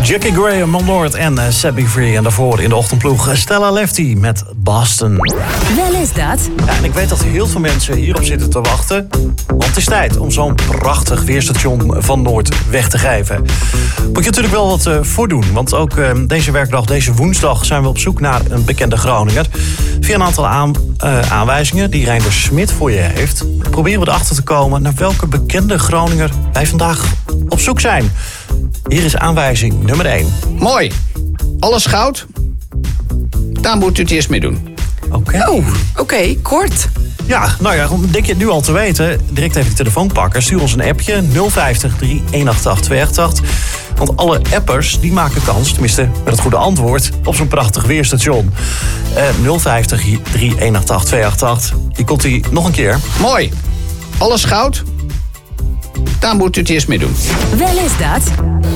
Jackie Graham, Mom Lord en Set Me Free. En daarvoor in de ochtendploeg Stella Lefty met Boston. Wel is dat. Ja, en ik weet dat heel veel mensen hierop zitten te wachten. Want het is tijd om zo'n prachtig weerstation van Noord weg te geven. Moet je natuurlijk wel wat voor doen. Want ook deze werkdag, deze woensdag, zijn we op zoek naar een bekende Groninger. Via een aantal aanwijzingen die Reinder Smit voor je heeft, proberen we erachter te komen naar welke bekende Groninger wij vandaag op zoek zijn. Hier is aanwijzing nummer 1. Mooi. Alles goud. Daar moet u het eerst mee doen. Oké, kort. Ja, nou ja, denk je het nu al te weten? Direct even de telefoon pakken. Stuur ons een appje 050 318 288. Want alle appers die maken kans, tenminste met het goede antwoord, op zo'n prachtig weerstation. 050 318 288. Hier komt hij nog een keer. Mooi. Alles goud. Daar moet u het eerst mee doen. Wel is dat.